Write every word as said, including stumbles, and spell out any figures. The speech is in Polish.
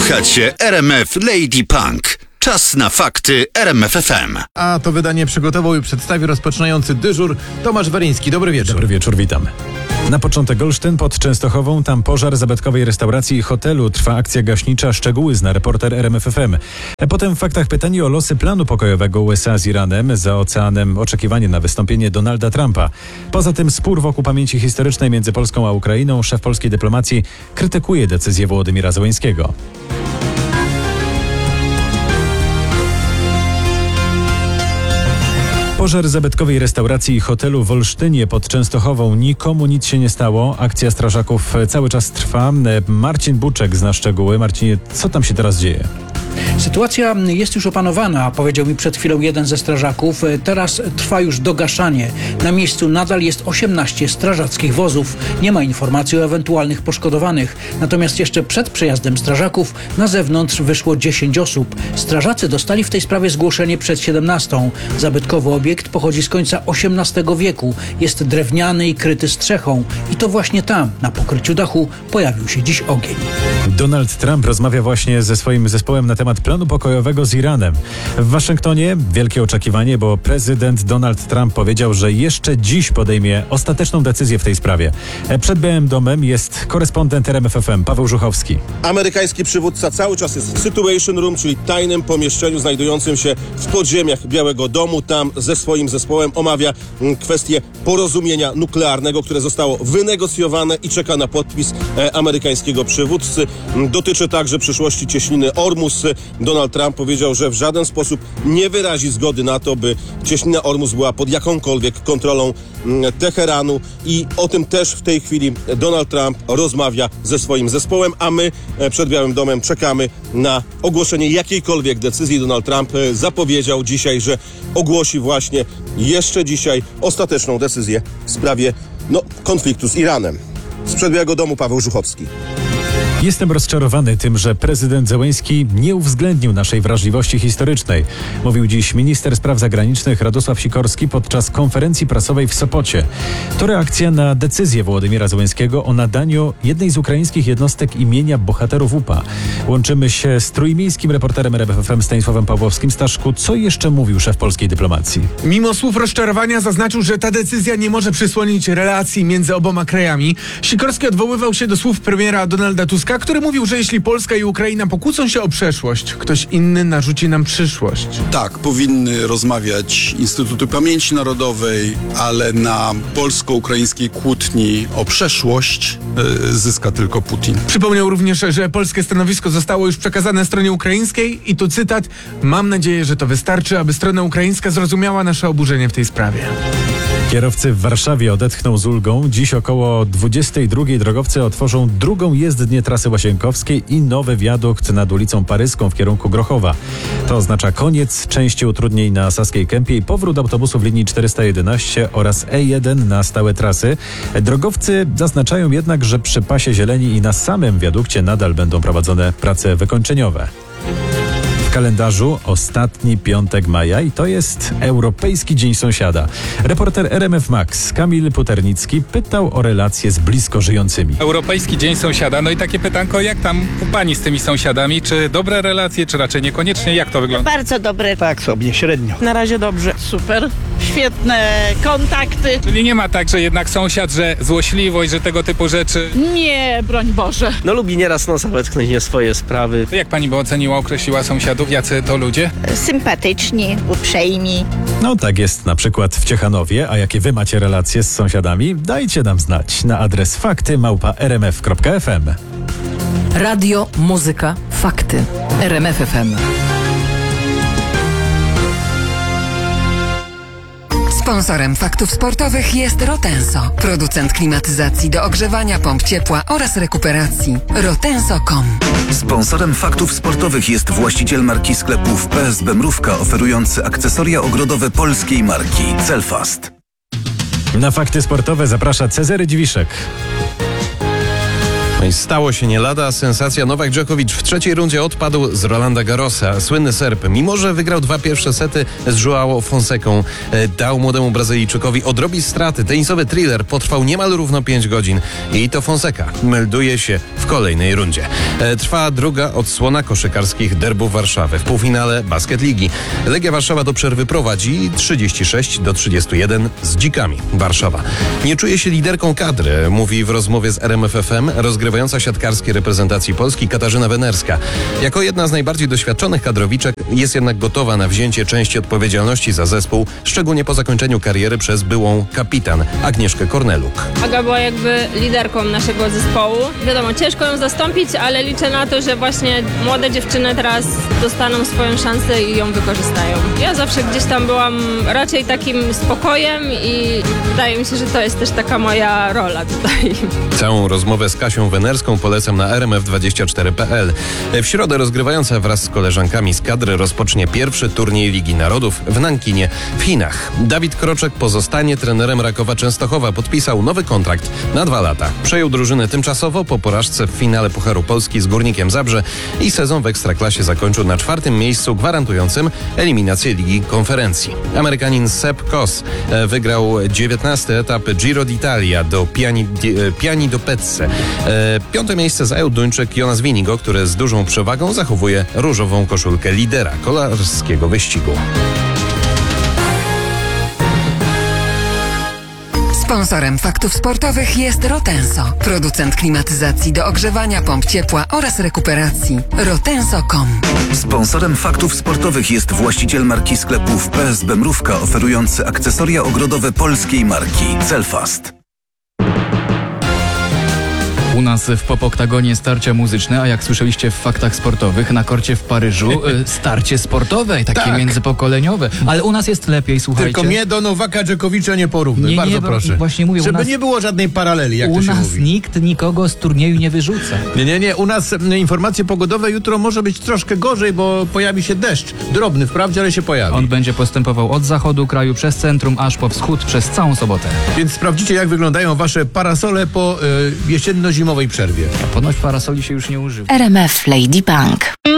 Słuchacie R M F Lady Punk. Czas na fakty R M F F M. A to wydanie przygotował i przedstawi rozpoczynający dyżur Tomasz Wariński. Dobry wieczór. Dobry wieczór, witam. Na początek Olsztyn pod Częstochową, tam pożar zabytkowej restauracji i hotelu. Trwa akcja gaśnicza, szczegóły zna reporter R M F F M. Potem w faktach pytanie o losy planu pokojowego U S A z Iranem. Za oceanem oczekiwanie na wystąpienie Donalda Trumpa. Poza tym spór wokół pamięci historycznej między Polską a Ukrainą. Szef polskiej dyplomacji krytykuje decyzję Wołodymyra Zełenskiego. Pożar zabytkowej restauracji i hotelu w Olsztynie pod Częstochową. Nikomu nic się nie stało. Akcja strażaków cały czas trwa. Marcin Buczek zna szczegóły. Marcinie, co tam się teraz dzieje? Sytuacja jest już opanowana, powiedział mi przed chwilą jeden ze strażaków. Teraz trwa już dogaszanie. Na miejscu nadal jest osiemnaście strażackich wozów. Nie ma informacji o ewentualnych poszkodowanych. Natomiast jeszcze przed przejazdem strażaków na zewnątrz wyszło dziesięć osób. Strażacy dostali w tej sprawie zgłoszenie przed siedemnastą. Zabytkowy obiekt pochodzi z końca osiemnastego wieku. Jest drewniany i kryty strzechą. I to właśnie tam, na pokryciu dachu, pojawił się dziś ogień. Donald Trump rozmawia właśnie ze swoim zespołem na temat planu pokojowego z Iranem. W Waszyngtonie wielkie oczekiwanie, bo prezydent Donald Trump powiedział, że jeszcze dziś podejmie ostateczną decyzję w tej sprawie. Przed Białym Domem jest korespondent R M F F M Paweł Żuchowski. Amerykański przywódca cały czas jest w Situation Room, czyli tajnym pomieszczeniu znajdującym się w podziemiach Białego Domu. Tam ze swoim zespołem omawia kwestię porozumienia nuklearnego, które zostało wynegocjowane i czeka na podpis amerykańskiego przywódcy. Dotyczy także przyszłości cieśniny Ormus. Donald Trump powiedział, że w żaden sposób nie wyrazi zgody na to, by cieśnina Ormus była pod jakąkolwiek kontrolą Teheranu i o tym też w tej chwili Donald Trump rozmawia ze swoim zespołem, a my przed Białym Domem czekamy na ogłoszenie jakiejkolwiek decyzji. Donald Trump zapowiedział dzisiaj, że ogłosi właśnie jeszcze dzisiaj ostateczną decyzję w sprawie no, konfliktu z Iranem. Sprzed Białego Domu Paweł Żuchowski. Jestem rozczarowany tym, że prezydent Zełenski nie uwzględnił naszej wrażliwości historycznej, mówił dziś minister spraw zagranicznych Radosław Sikorski podczas konferencji prasowej w Sopocie. To reakcja na decyzję Wołodymyra Zełenskiego o nadaniu jednej z ukraińskich jednostek imienia bohaterów U P A. Łączymy się z trójmiejskim reporterem R M F F M Stanisławem Pawłowskim. Staszku, co jeszcze mówił szef polskiej dyplomacji? Mimo słów rozczarowania zaznaczył, że ta decyzja nie może przysłonić relacji między oboma krajami. Sikorski odwoływał się do słów premiera Donalda Tuska, który mówił, że jeśli Polska i Ukraina pokłócą się o przeszłość, ktoś inny narzuci nam przyszłość. Tak, powinny rozmawiać Instytuty Pamięci Narodowej, ale na polsko-ukraińskiej kłótni o przeszłość yy, zyska tylko Putin. Przypomniał również, że polskie stanowisko zostało już przekazane stronie ukraińskiej i tu cytat: mam nadzieję, że to wystarczy, aby strona ukraińska zrozumiała nasze oburzenie w tej sprawie. Kierowcy w Warszawie odetchną z ulgą. Dziś około dwudziestej drugiej drogowcy otworzą drugą jezdnię trasy Łazienkowskiej i nowy wiadukt nad ulicą Paryską w kierunku Grochowa. To oznacza koniec części utrudnień na Saskiej Kępie i powrót autobusów linii czterysta jedenaście oraz E jeden na stałe trasy. Drogowcy zaznaczają jednak, że przy pasie zieleni i na samym wiadukcie nadal będą prowadzone prace wykończeniowe. W kalendarzu ostatni piątek maja i to jest Europejski Dzień Sąsiada. Reporter R M F Max Kamil Puternicki pytał o relacje z blisko żyjącymi. Europejski Dzień Sąsiada, no i takie pytanko, jak tam u pani z tymi sąsiadami? Czy dobre relacje, czy raczej niekoniecznie? Jak to wygląda? Bardzo dobre. Tak sobie, średnio. Na razie dobrze. Super. Świetne kontakty. Czyli nie ma tak, że jednak sąsiad, że złośliwość, że tego typu rzeczy? Nie, broń Boże. No lubi nieraz nosa wetknąć nie swoje sprawy. Jak pani by oceniła, określiła sąsiadów? Jacy to ludzie? Sympatyczni, uprzejmi. No tak jest na przykład w Ciechanowie, a jakie wy macie relacje z sąsiadami? Dajcie nam znać na adres fakty małpa r m f kropka f m. Radio, muzyka, fakty. R M F F M. Sponsorem faktów sportowych jest Rotenso, producent klimatyzacji do ogrzewania, pomp ciepła oraz rekuperacji. rotenso kropka com. Sponsorem faktów sportowych jest właściciel marki sklepów P S B Mrówka, oferujący akcesoria ogrodowe polskiej marki Celfast. Na fakty sportowe zaprasza Cezary Dziwiszek. No i stało się nie lada. Sensacja Nowak Dżokowicz w trzeciej rundzie odpadł z Rolanda Garrosa. Słynny Serb, mimo że wygrał dwa pierwsze sety z João Fonsecą, dał młodemu Brazylijczykowi odrobić straty. Tenisowy thriller potrwał niemal równo pięć godzin i to Fonseca melduje się w kolejnej rundzie. Trwa druga odsłona koszykarskich derbów Warszawy. W półfinale Basket Ligi Legia Warszawa do przerwy prowadzi trzydzieści sześć do trzydziestu jeden z Dzikami. Warszawa nie czuje się liderką kadry, mówi w rozmowie z R M F F M rozgrywająca siatkarskiej reprezentacji Polski Katarzyna Wenerska. Jako jedna z najbardziej doświadczonych kadrowiczek jest jednak gotowa na wzięcie części odpowiedzialności za zespół, szczególnie po zakończeniu kariery przez byłą kapitan Agnieszkę Korneluk. Aga była jakby liderką naszego zespołu. Wiadomo, ciężko ją zastąpić, ale liczę na to, że właśnie młode dziewczyny teraz dostaną swoją szansę i ją wykorzystają. Ja zawsze gdzieś tam byłam raczej takim spokojem i wydaje mi się, że to jest też taka moja rola tutaj. Całą rozmowę z Kasią Wenerską polecam na R M F dwadzieścia cztery kropka p l. W środę rozgrywająca wraz z koleżankami z kadry rozpocznie pierwszy turniej Ligi Narodów w Nankinie w Chinach. Dawid Kroczek pozostanie trenerem Rakowa Częstochowa. Podpisał nowy kontrakt na dwa lata. Przejął drużynę tymczasowo po porażce w finale Pucharu Polski z Górnikiem Zabrze i sezon w Ekstraklasie zakończył na czwartym miejscu gwarantującym eliminację Ligi Konferencji. Amerykanin Sepp Kuss wygrał dziewiętnasty etap Giro d'Italia do Piani, Piani do Pezze. Piąte miejsce zajął Duńczyk Jonas Winigo, który z dużą przewagą zachowuje różową koszulkę lidera kolarskiego wyścigu. Sponsorem Faktów Sportowych jest Rotenso, producent klimatyzacji do ogrzewania, pomp ciepła oraz rekuperacji. rotenso kropka com. Sponsorem Faktów Sportowych jest właściciel marki sklepów P S B Mrówka, oferujący akcesoria ogrodowe polskiej marki Celfast. U nas w Pop-Oktagonie starcia muzyczne, a jak słyszeliście w faktach sportowych, na korcie w Paryżu starcie sportowe, takie tak. międzypokoleniowe. Ale u nas jest lepiej, słuchajcie. Tylko mnie do Nowaka Dżokowicza nie porównuj, nie, bardzo nie, proszę. Właśnie mówię, Żeby nas, nie było żadnej paraleli, jak u to się nas mówi. nikt nikogo z turnieju nie wyrzuca. Nie, nie, nie. U nas m, informacje pogodowe jutro może być troszkę gorzej, bo pojawi się deszcz. Drobny wprawdzie, ale się pojawi. On będzie postępował od zachodu kraju przez centrum, aż po wschód przez całą sobotę. Więc sprawdzicie, jak wyglądają wasze parasole po y, jesienno-zimowej przerwie. Ponoć parasoli się już nie używa. R M F Lady Bank.